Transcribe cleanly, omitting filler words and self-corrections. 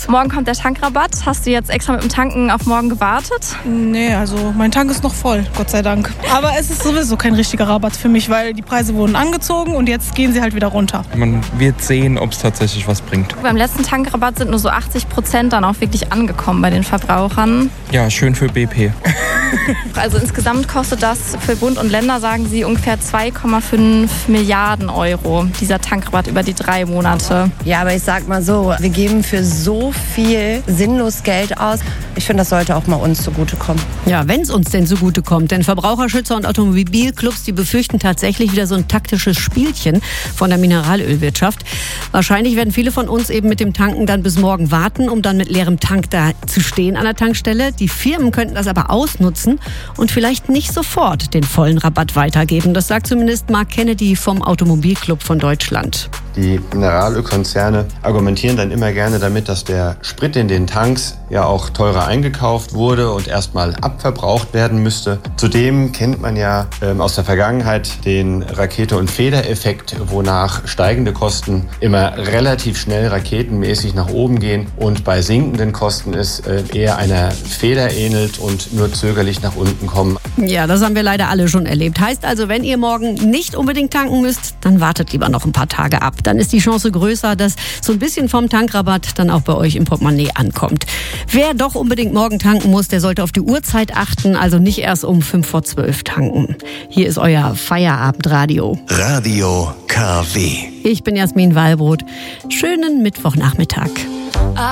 los. Morgen kommt der Tankrabatt. Hast du jetzt extra mit dem Tanken auf morgen gewartet? Nee, also mein Tank ist noch voll, Gott sei Dank. Aber es ist sowieso kein richtiger Rabatt für mich, weil die Preise wurden angezogen und jetzt gehen sie halt wieder runter. Man wird sehen, ob es tatsächlich was bringt. Beim letzten Tankrabatt sind nur so 80% dann auch wirklich angekommen bei den Verbrauchern. Ja, schön für BP. Also insgesamt kostet das für Bund und Länder, sagen sie, ungefähr 2,5 Milliarden Euro, dieser Tankrabatt über die 3 Monate. Ja, aber ich sag mal so, wir geben für so viel sinnlos Geld aus. Ich finde, das sollte auch mal uns zugutekommen. Ja, wenn es uns denn zugutekommt. Denn Verbraucherschützer und Automobilclubs, die befürchten tatsächlich wieder so ein taktisches Spielchen von der Mineralölwirtschaft. Wahrscheinlich werden viele von uns eben mit dem Tanken dann bis morgen warten, um dann mit leerem Tank da zu stehen an der Tankstelle. Die Firmen könnten das aber ausnutzen und vielleicht nicht sofort den vollen Rabatt weitergeben. Das sagt zumindest Mark Kennedy vom Automobilclub von Deutschland. Die Mineralölkonzerne argumentieren dann immer gerne damit, dass der Sprit in den Tanks ja auch teurer eingekauft wurde und erstmal abverbraucht werden müsste. Zudem kennt man ja aus der Vergangenheit den Rakete- und Federeffekt, wonach steigende Kosten immer relativ schnell raketenmäßig nach oben gehen und bei sinkenden Kosten es eher einer Feder ähnelt und nur zögerlich nach unten kommen. Ja, das haben wir leider alle schon erlebt. Heißt also, wenn ihr morgen nicht unbedingt tanken müsst, dann wartet lieber noch ein paar Tage ab. Dann ist die Chance größer, dass so ein bisschen vom Tankrabatt dann auch bei euch im Portemonnaie ankommt. Wer doch unbedingt morgen tanken muss, der sollte auf die Uhrzeit achten, also nicht erst um 11:55 tanken. Hier ist euer Feierabendradio. Radio KW. Ich bin Jasmin Wallbrot. Schönen Mittwochnachmittag.